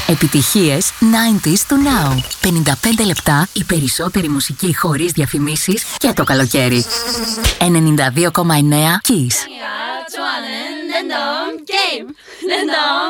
Επιτυχίες 90s to now. 55 λεπτά η περισσότερη μουσική χωρίς διαφημίσεις και το καλοκαίρι. 92,9 Kiss.